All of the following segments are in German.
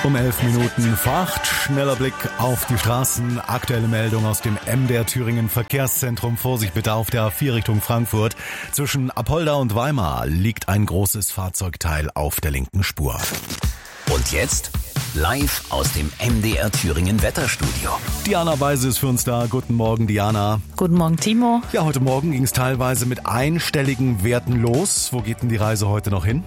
Um 11 Minuten vor 8, schneller Blick auf die Straßen. Aktuelle Meldung aus dem MDR Thüringen Verkehrszentrum. Vorsicht bitte auf der A4 Richtung Frankfurt. Zwischen Apolda und Weimar liegt ein großes Fahrzeugteil auf der linken Spur. Und jetzt live aus dem MDR Thüringen Wetterstudio. Diana Weise ist für uns da. Guten Morgen, Diana. Guten Morgen, Timo. Ja, heute Morgen ging es teilweise mit einstelligen Werten los. Wo geht denn die Reise heute noch hin?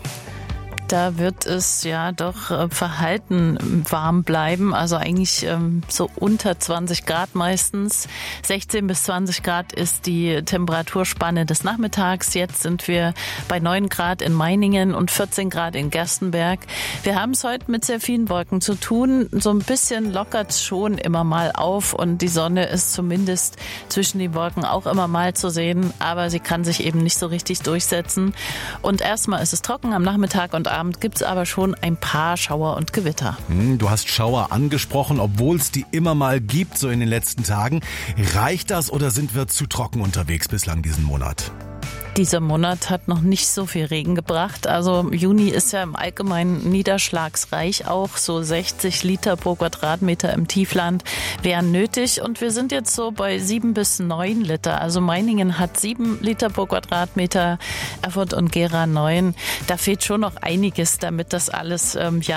Da wird es ja doch verhalten warm bleiben, also eigentlich so unter 20 Grad meistens. 16 bis 20 Grad ist die Temperaturspanne des Nachmittags. Jetzt sind wir bei 9 Grad in Meiningen und 14 Grad in Gerstenberg. Wir haben es heute mit sehr vielen Wolken zu tun. So ein bisschen lockert es schon immer mal auf und die Sonne ist zumindest zwischen den Wolken auch immer mal zu sehen, aber sie kann sich eben nicht so richtig durchsetzen. Und erstmal ist es trocken am Nachmittag und Abend gibt es aber schon ein paar Schauer und Gewitter. Du hast Schauer angesprochen, obwohl es die immer mal gibt, so in den letzten Tagen. Reicht das oder sind wir zu trocken unterwegs bislang diesen Monat? Dieser Monat hat noch nicht so viel Regen gebracht. Also Juni ist ja im Allgemeinen niederschlagsreich auch. So 60 Liter pro Quadratmeter im Tiefland wären nötig. Und wir sind jetzt so bei 7 bis 9 Liter. Also Meiningen hat 7 Liter pro Quadratmeter, Erfurt und Gera 9. Da fehlt schon noch einiges, damit das alles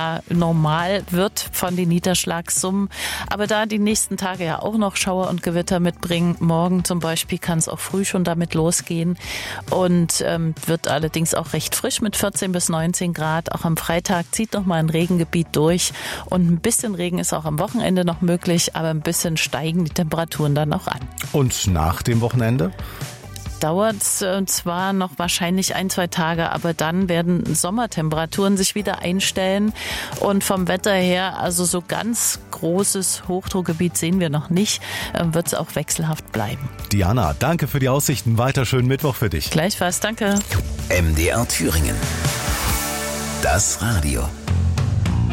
normal wird von den Niederschlagssummen. Aber da die nächsten Tage ja auch noch Schauer und Gewitter mitbringen, morgen zum Beispiel kann es auch früh schon damit losgehen. Und wird allerdings auch recht frisch mit 14 bis 19 Grad. Auch am Freitag zieht noch mal ein Regengebiet durch. Und ein bisschen Regen ist auch am Wochenende noch möglich, aber ein bisschen steigen die Temperaturen dann auch an. Und nach dem Wochenende? Dauert es zwar noch wahrscheinlich 1-2 Tage, aber dann werden Sommertemperaturen sich wieder einstellen. Und vom Wetter her, also so ganz großes Hochdruckgebiet sehen wir noch nicht, wird es auch wechselhaft bleiben. Diana, danke für die Aussichten. Weiter schönen Mittwoch für dich. Gleichfalls, danke. MDR Thüringen. Das Radio.